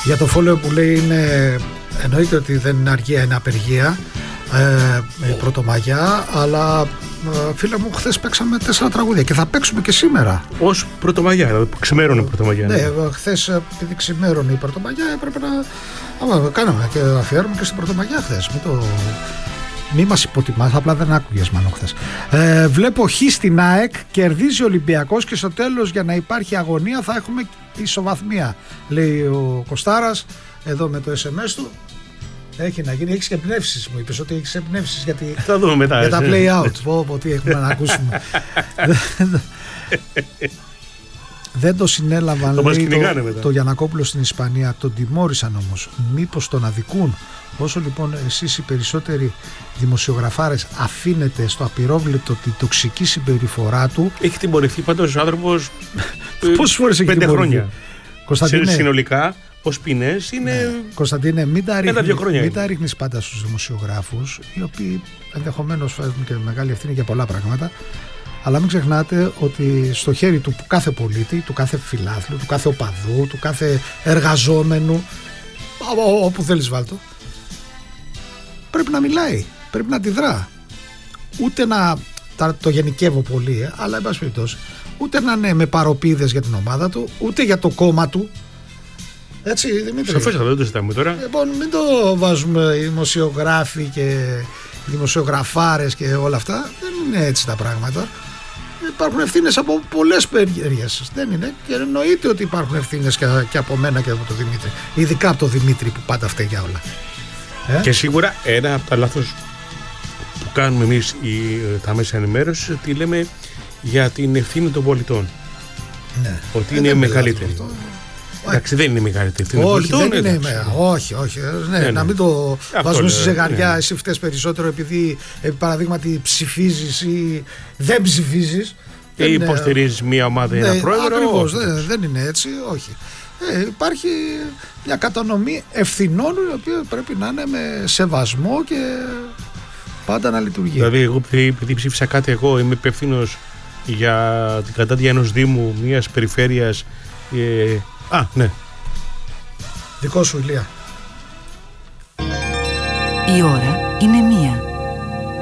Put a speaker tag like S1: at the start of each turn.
S1: Για το Φόλεο που λέει εννοείται ότι δεν είναι αργία, είναι απεργία η Πρωτομαγιά, αλλά φίλε μου, χθες παίξαμε 4 τραγούδια και θα παίξουμε και σήμερα.
S2: Ως Πρωτομαγιά, δηλαδή ξημέρωνε η Πρωτομαγιά.
S1: Ναι, χθες επειδή ξημέρωνε η Πρωτομαγιά έπρεπε να κάναμε και αφιέρωμα και στην Πρωτομαγιά χθες. Μη μας υποτιμάς, απλά δεν άκουγες μάλλον χθες. Βλέπω χ στην ΑΕΚ, κερδίζει ο Ολυμπιακός και στο τέλος, για να υπάρχει αγωνία, θα έχουμε ισοβαθμία, λέει ο Κωστάρας εδώ με το SMS του. Έχει να γίνει, έχεις και εμπνεύσεις, μου είπες ότι έχεις εμπνεύσεις
S2: θα δούμε μετά,
S1: για τα play out. Πω, τι έχουμε να ακούσουμε. Δεν το συνέλαβαν, λέει, το Γιαννακόπουλο στην Ισπανία. Τον τιμώρησαν όμως. Μήπως τον αδικούν? Όσο λοιπόν εσείς οι περισσότεροι δημοσιογραφάρες αφήνετε στο απειρόβλητο τη τοξική συμπεριφορά του.
S2: Έχει τιμωρηθεί πάντως ο άνθρωπος
S1: πόσες φορές έχει
S2: 5 χρόνια.
S1: Κωνσταντίνε,
S2: συνολικά ως ποινές είναι.
S1: Ναι. Κωνσταντίνε, μην τα ρίχνεις πάντα στους δημοσιογράφους, οι οποίοι ενδεχομένως φέρνουν και μεγάλη ευθύνη για πολλά πράγματα. Αλλά μην ξεχνάτε ότι στο χέρι του κάθε πολίτη, του κάθε φιλάθλου, του κάθε οπαδού, του κάθε εργαζόμενου, όπου θέλεις βάλτο, πρέπει να μιλάει, πρέπει να αντιδρά. Ούτε να το γενικεύω πολύ, αλλά εν πάση περιπτώσει, ούτε να είναι με παροπίδες για την ομάδα του, ούτε για το κόμμα του. Έτσι, Δημήτρη.
S2: Σαφώς δεν το ζητάμε τώρα.
S1: Λοιπόν, μην το βάζουμε οι δημοσιογράφοι και οι δημοσιογραφάρες και όλα αυτά. Δεν είναι έτσι τα πράγματα. Υπάρχουν ευθύνες από πολλές περιέργειες. Δεν είναι. Και εννοείται ότι υπάρχουν ευθύνες και από μένα και από τον Δημήτρη. Ειδικά από τον Δημήτρη που πάντα φταίει για όλα.
S2: Και σίγουρα ένα από τα λάθος που κάνουμε εμείς τα μέσα ενημέρωσης, ότι λέμε για την ευθύνη των πολιτών.
S1: Ναι.
S2: Ότι είναι μεγαλύτερη. Εντάξει, δεν είναι μεγαλύτερη ευθύνη των πολιτών.
S1: Όχι. Ναι, να μην το βάζουμε στη ζεγαριά. Εσύ φταίς περισσότερο επειδή παραδείγματι ψηφίζεις ή δεν ψηφίζεις.
S2: Ή υποστηρίζεις μία ομάδα ή ένα πρόεδρο.
S1: Ακριβώς, δεν είναι έτσι, όχι. Υπάρχει μια κατανομή ευθυνών, η οποία πρέπει να είναι με σεβασμό και πάντα να λειτουργεί.
S2: Δηλαδή, εγώ επειδή ψήφισα κάτι, εγώ είμαι υπευθύνος για την κατάδια ενός Δήμου, μιας περιφέρειας. Ναι.
S1: Δικό σου, Ηλία.
S3: Η ώρα είναι 1.